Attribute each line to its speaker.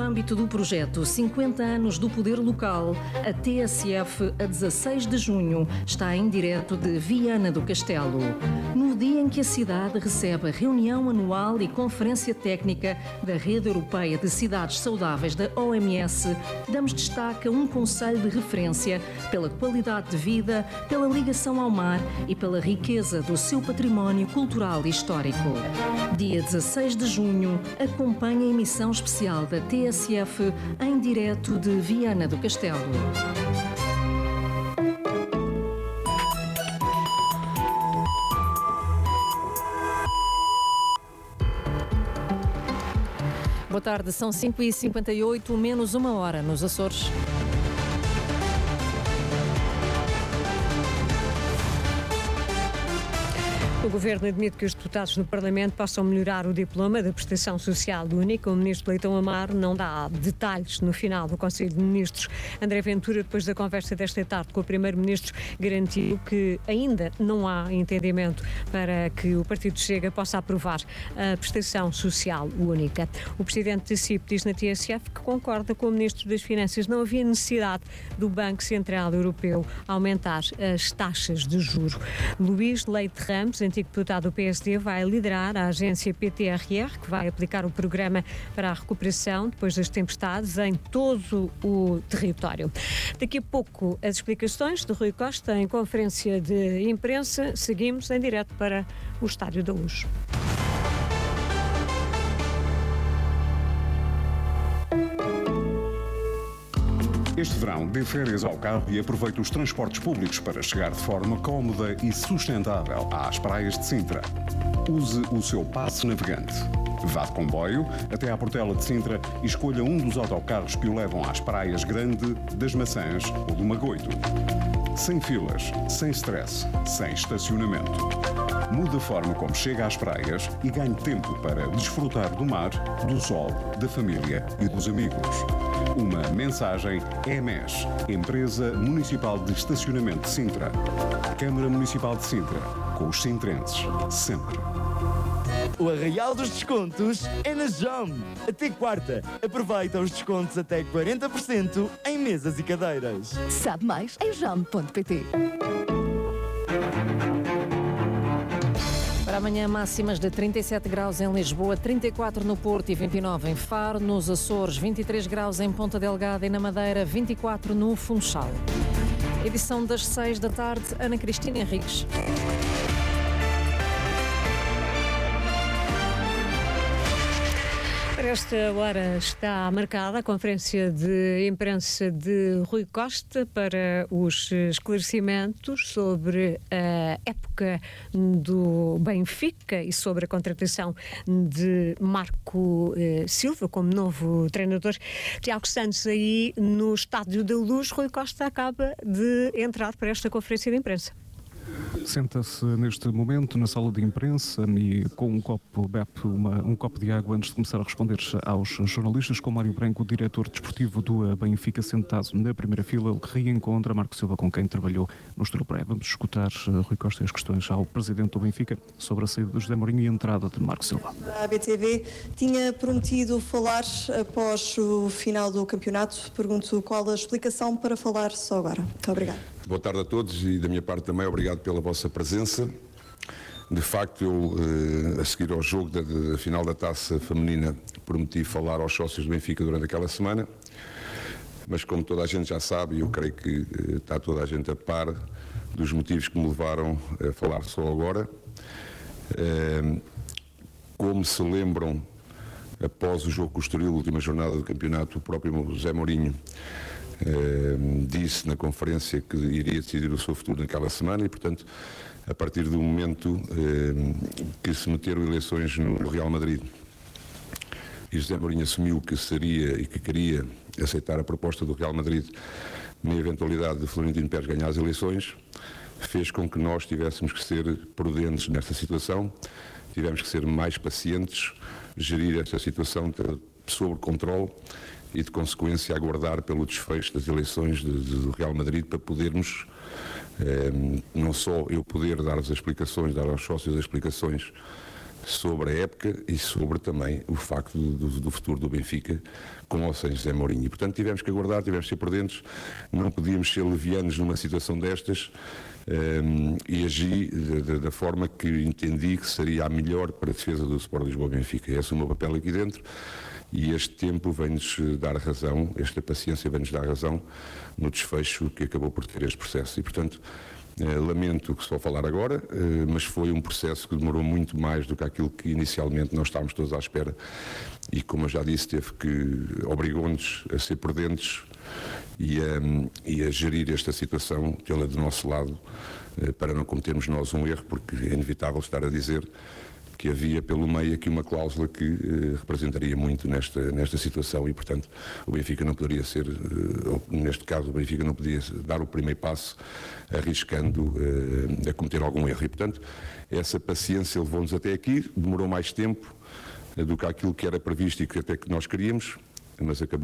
Speaker 1: âmbito do projeto 50 anos do poder local, a TSF, a 16 de junho, está em direto de Viana do Castelo. No dia em que a cidade recebe a reunião anual e conferência técnica da Rede Europeia de Cidades Saudáveis da OMS, damos destaque a um concelho de referência pela qualidade de vida, pela ligação ao mar e pela riqueza do seu património cultural e histórico. Dia 16 de junho, acompanhe a emissão especial da TSF em direto de Viana do Castelo. Boa tarde, são 5h58, menos uma hora nos Açores. O Governo admite que os deputados no Parlamento possam melhorar o diploma da prestação social única. O Ministro Leitão Amaro não dá detalhes no final do Conselho de Ministros. André Ventura, depois da conversa desta tarde com o Primeiro-Ministro, garantiu que ainda não há entendimento para que o Partido Chega possa aprovar a prestação social única. O Presidente da CIP diz na TSF que concorda com o Ministro das Finanças. Não havia necessidade do Banco Central Europeu aumentar as taxas de juros. Luís Leite Ramos, antigo deputado do PSD, vai liderar a agência PTRR, que vai aplicar o programa para a recuperação depois das tempestades em todo o território. Daqui a pouco, as explicações de Rui Costa em conferência de imprensa. Seguimos em direto para o Estádio da Luz.
Speaker 2: Este verão, dê férias ao carro e aproveite os transportes públicos para chegar de forma cómoda e sustentável às praias de Sintra. Use o seu passe navegante. Vá de comboio até à Portela de Sintra e escolha um dos autocarros que o levam às praias Grande, das Maçãs ou do Magoito. Sem filas, sem stress, sem estacionamento. Mude a forma como chega às praias e ganhe tempo para desfrutar do mar, do sol, da família e dos amigos. Uma mensagem EMES, Empresa Municipal de Estacionamento de Sintra. Câmara Municipal de Sintra, com os sintrenses, sempre.
Speaker 3: O arraial dos descontos é na JOM. Até quarta, aproveita os descontos até 40% em mesas e cadeiras.
Speaker 4: Sabe mais em jom.pt.
Speaker 1: Para amanhã, máximas de 37 graus em Lisboa, 34 no Porto e 29 em Faro, nos Açores, 23 graus em Ponta Delgada e na Madeira, 24 no Funchal. Edição das 6 da tarde, Ana Cristina Henriques. Para esta hora está marcada a conferência de imprensa de Rui Costa para os esclarecimentos sobre a época do Benfica e sobre a contratação de Marco Silva como novo treinador. Tiago Santos, aí no Estádio da Luz, Rui Costa acaba de entrar para esta conferência de imprensa.
Speaker 5: Senta-se neste momento na sala de imprensa e com um copo bebe um copo de água antes de começar a responder aos jornalistas, com Mário Branco, o diretor desportivo do Benfica, sentado na primeira fila. Ele reencontra Marco Silva, com quem trabalhou no Estoril Praia. Vamos escutar Rui Costa e as questões ao presidente do Benfica sobre a saída de José Mourinho e a entrada de Marco Silva.
Speaker 6: A ABTV tinha prometido falar após o final do campeonato. Pergunto qual a explicação para falar só agora. Muito obrigado.
Speaker 7: Boa tarde a todos e da minha parte também obrigado pela vossa presença. De facto, eu, a seguir ao jogo da final da Taça Feminina, prometi falar aos sócios do Benfica durante aquela semana, mas como toda a gente já sabe, e eu creio que está toda a gente a par dos motivos que me levaram a falar só agora. Como se lembram, após o jogo com o Estoril, a última jornada do campeonato, o próprio José Mourinho disse na conferência que iria decidir o seu futuro naquela semana e, portanto, a partir do momento que se meteram eleições no Real Madrid e José Mourinho assumiu que seria e que queria aceitar a proposta do Real Madrid na eventualidade de Florentino Pérez ganhar as eleições, fez com que nós tivéssemos que ser prudentes nesta situação, tivemos que ser mais pacientes, gerir esta situação sob controle e, de consequência, aguardar pelo desfecho das eleições do Real Madrid para podermos, não só eu poder dar as explicações, dar aos sócios as explicações sobre a época e sobre também o facto do futuro do Benfica, com ou sem José Mourinho. E, portanto, tivemos que aguardar, tivemos que ser prudentes, não podíamos ser levianos numa situação destas, e agi da forma que entendi que seria a melhor para a defesa do Sport Lisboa Benfica. Esse é o meu papel aqui dentro, e este tempo vem-nos dar razão, esta paciência vem-nos dar razão no desfecho que acabou por ter este processo. E, portanto, lamento que só falar agora, mas foi um processo que demorou muito mais do que aquilo que inicialmente nós estávamos todos à espera, e, como eu já disse, obrigou-nos a ser prudentes e a gerir esta situação, tê-la do nosso lado, para não cometermos nós um erro, porque é inevitável estar a dizer que havia pelo meio aqui uma cláusula que representaria muito nesta situação, e, portanto, o Benfica não poderia ser, neste caso, o Benfica não podia dar o primeiro passo arriscando a cometer algum erro. E, portanto, essa paciência levou-nos até aqui, demorou mais tempo do que aquilo que era previsto e que até que nós queríamos, mas acabou